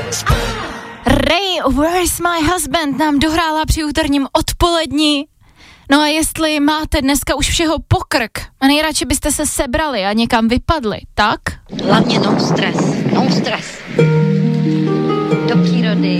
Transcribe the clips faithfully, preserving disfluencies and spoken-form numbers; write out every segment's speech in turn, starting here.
Ray, Where's My Husband nám dohrála při úterním odpolední. No a jestli máte dneska už všeho pokrk a nejradši byste se sebrali a někam vypadli, tak? Hlavně no stres, no stres. Do přírody.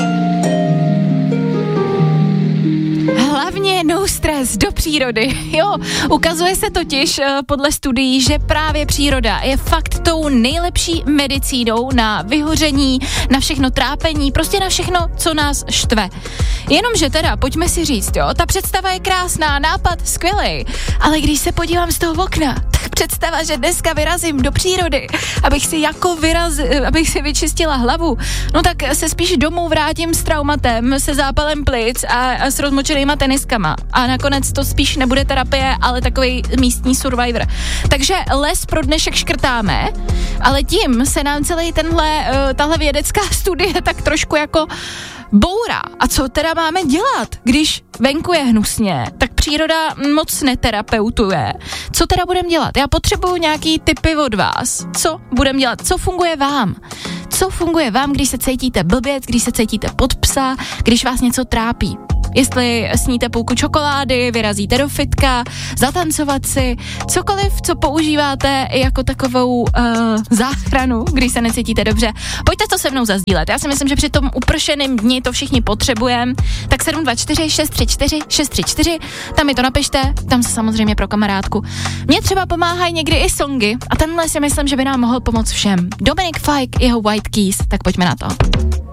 Hlavně no stres, do přírody. Jo, ukazuje se totiž uh, podle studií, že právě příroda je fakt tou nejlepší medicínou na vyhoření, na všechno trápení, prostě na všechno, co nás štve. Jenomže teda, pojďme si říct, jo, ta představa je krásná, nápad skvělej, ale když se podívám z toho okna, tak představa, že dneska vyrazím do přírody, abych si jako vyraz, abych si vyčistila hlavu, no tak se spíš domů vrátím s traumatem, se zápalem plic a, a s rozmočenýma teniskama. A nakonec to spíš nebude terapie, ale takový místní survivor. Takže les pro dnešek škrtáme, ale tím se nám celý tenhle, uh, tahle vědecká studie tak trošku jako bourá. A co teda máme dělat, když venku je hnusně, tak příroda moc neterapeutuje. Co teda budeme dělat? Já potřebuju nějaký tipy od vás. Co budeme dělat? Co funguje vám? Co funguje vám, když se cítíte blběc, když se cítíte pod psa, když vás něco trápí? Jestli sníte půlku čokolády, vyrazíte do fitka, zatancovat si, cokoliv, co používáte jako takovou uh, záchranu, když se necítíte dobře. Pojďte to se mnou zazdílet. Já si myslím, že při tom upršeném dni to všichni potřebujeme. Tak sedm dva čtyři šest tři čtyři šest tři čtyři, tam mi to napište, tam se samozřejmě pro kamarádku. Mně třeba pomáhají někdy i songy a tenhle si myslím, že by nám mohl pomoct všem. Dominik Fike, jeho White Keys, tak pojďme na to.